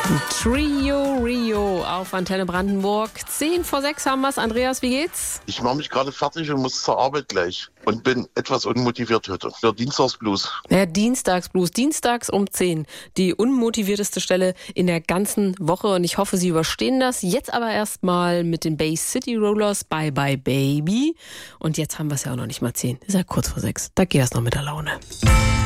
Trio Rio auf Antenne Brandenburg. 5:10 haben wir's. Andreas, wie geht's? Ich mache mich gerade fertig und muss zur Arbeit gleich und bin etwas unmotiviert heute. Der Dienstagsblues. Der Dienstagsblues, dienstags um 10. Die unmotivierteste Stelle in der ganzen Woche und ich hoffe, Sie überstehen das. Jetzt aber erstmal mit den Bay City Rollers Bye Bye Baby. Und jetzt haben wir es ja auch noch nicht mal 10. Ist ja kurz vor 6. Da geht das noch mit der Laune.